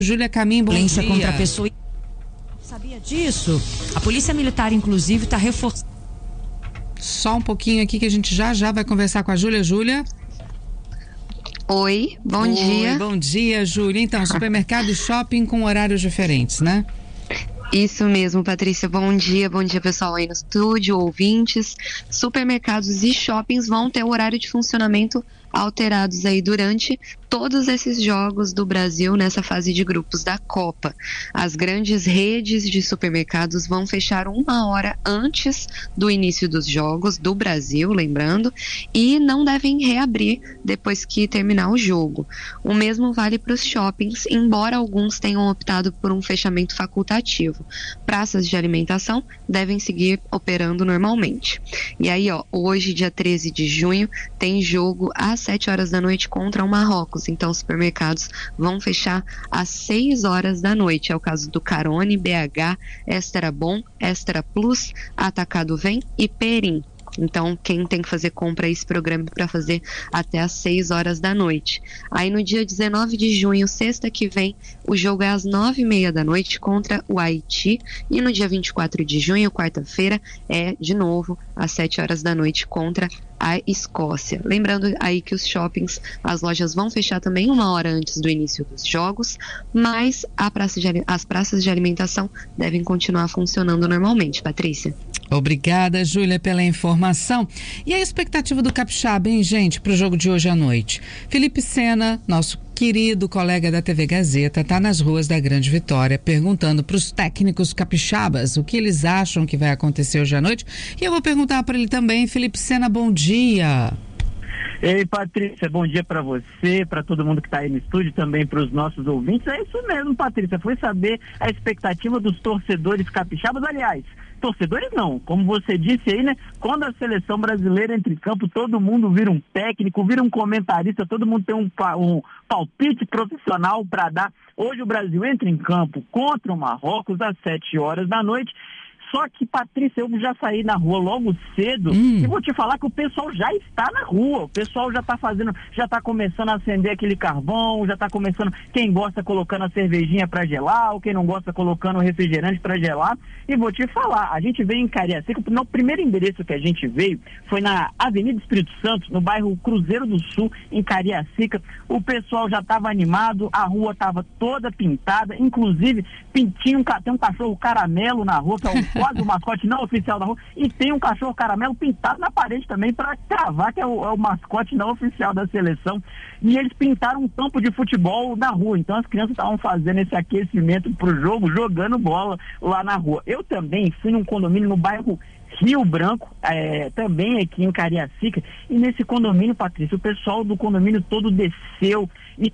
Júlia Caminho, bom dia. Contra a pessoa. Sabia disso? A Polícia Militar, inclusive, está reforçando. Só um pouquinho aqui que a gente já vai conversar com a Júlia. Júlia? Oi, bom dia. Bom dia, Júlia. Então, supermercado e shopping com horários diferentes, né? Isso mesmo, Patrícia. Bom dia pessoal aí no estúdio, ouvintes. Supermercados e shoppings vão ter o horário de funcionamento alterados aí durante todos esses jogos do Brasil nessa fase de grupos da Copa. As grandes redes de supermercados vão fechar 1 hora antes do início dos jogos do Brasil, lembrando, e não devem reabrir depois que terminar o jogo. O mesmo vale para os shoppings, embora alguns tenham optado por um fechamento facultativo. Praças de alimentação devem seguir operando normalmente. E aí, hoje, dia 13 de junho, tem jogo às 7 horas da noite contra o Marrocos. Então, os supermercados vão fechar às 6 horas da noite. É o caso do Carone, BH, Extra Bom, Extra Plus, Atacado Vem e Perim. Então, quem tem que fazer compra esse programa para fazer até às 6 horas da noite. Aí no dia 19 de junho, sexta que vem, o jogo é às 9h30 da noite contra o Haiti. E no dia 24 de junho, quarta-feira, é de novo às 7 horas da noite contra a Escócia. Lembrando aí que os shoppings, as lojas vão fechar também 1 hora antes do início dos jogos, mas as praças de alimentação devem continuar funcionando normalmente. Patrícia. Obrigada, Júlia, pela informação. E a expectativa do Capixaba, hein, gente, para o jogo de hoje à noite? Felipe Sena, nosso querido colega da TV Gazeta, está nas ruas da Grande Vitória perguntando para os técnicos capixabas o que eles acham que vai acontecer hoje à noite. E eu vou perguntar para ele também. Felipe Sena, bom dia. Ei, Patrícia, bom dia para você, para todo mundo que está aí no estúdio, também para os nossos ouvintes. É isso mesmo, Patrícia, foi saber a expectativa dos torcedores capixabas. Aliás, torcedores não, como você disse aí, né? Quando a seleção brasileira entra em campo, todo mundo vira um técnico, vira um comentarista, todo mundo tem um palpite profissional para dar. Hoje o Brasil entra em campo contra o Marrocos às 7 horas da noite. Só que, Patrícia, eu já saí na rua logo cedo e vou te falar que o pessoal já está na rua, o pessoal já está começando a acender aquele carvão, já está começando, quem gosta colocando a cervejinha para gelar, ou quem não gosta colocando o refrigerante para gelar. E vou te falar, a gente veio em Cariacica, o primeiro endereço que a gente veio foi na Avenida Espírito Santo, no bairro Cruzeiro do Sul, em Cariacica. O pessoal já estava animado, a rua estava toda pintada, inclusive tem um cachorro caramelo na rua, que é quase o mascote não oficial da rua, e tem um cachorro caramelo pintado na parede também para cravar que é o mascote não oficial da seleção. E eles pintaram um campo de futebol na rua, então as crianças estavam fazendo esse aquecimento pro jogo, jogando bola lá na rua. Eu também fui num condomínio no bairro Rio Branco, também aqui em Cariacica, e nesse condomínio, Patrícia, o pessoal do condomínio todo desceu e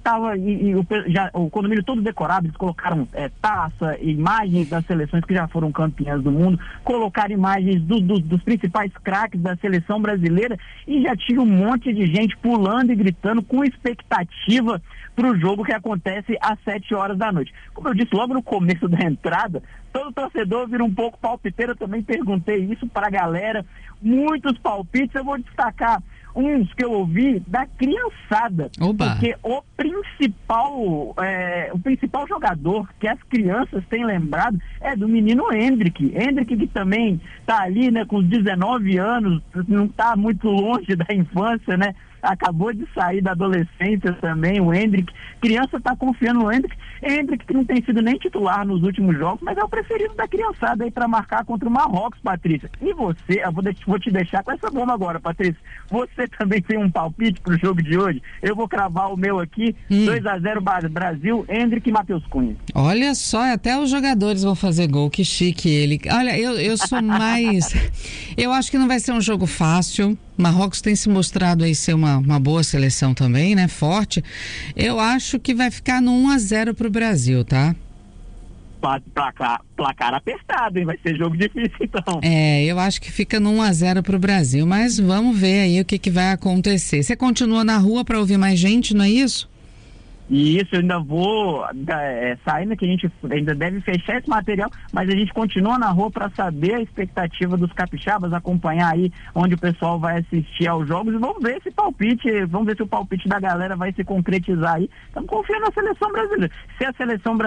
o condomínio todo decorado. Eles colocaram taça, imagens das seleções que já foram campeãs do mundo, colocaram imagens dos principais craques da seleção brasileira, e já tinha um monte de gente pulando e gritando com expectativa para o jogo que acontece às 7 horas da noite. Como eu disse logo no começo da entrada, todo torcedor vira um pouco palpiteiro. Eu também perguntei isso para a galera, muitos palpites. Eu vou destacar uns que eu ouvi da criançada. Oba. Porque o principal jogador que as crianças têm lembrado é do menino Hendrick, que também está ali, né, com 19 anos, não está muito longe da infância, né? Acabou de sair da adolescência também, o Hendrick. Criança está confiando no Hendrick que não tem sido nem titular nos últimos jogos, mas é o preferido da criançada aí para marcar contra o Marrocos, Patrícia. E você, eu vou te deixar com essa bomba agora, Patrícia. Você também tem um palpite pro jogo de hoje? Eu vou cravar o meu aqui, 2-0 Brasil, Hendrick e Matheus Cunha. Olha só, até os jogadores vão fazer gol, que chique ele. Olha, eu sou mais... Eu acho que não vai ser um jogo fácil. Marrocos tem se mostrado aí ser uma boa seleção também, né? Forte. Eu acho que vai ficar no 1-0 pro Brasil, tá? Placar apertado, hein? Vai ser jogo difícil, então. Eu acho que fica no 1-0 pro Brasil, mas vamos ver aí o que vai acontecer. Você continua na rua para ouvir mais gente, não é isso? E isso eu ainda vou saindo, que a gente ainda deve fechar esse material, mas a gente continua na rua para saber a expectativa dos capixabas, acompanhar aí onde o pessoal vai assistir aos jogos e vamos ver se o palpite da galera vai se concretizar aí. Estamos confiando na seleção brasileira. Se a seleção brasileira